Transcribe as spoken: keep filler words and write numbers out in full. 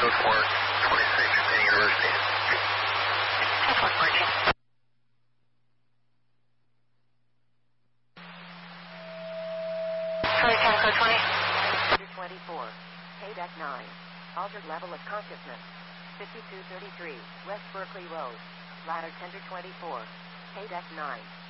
code four twenty-six, Penn University. four fourteen. Sorry, Tower code twenty. Tender twenty-four, K deck nine. Altered level of consciousness. fifty-two thirty-three, West Berkeley Road. Ladder Tender twenty-four, K deck nine.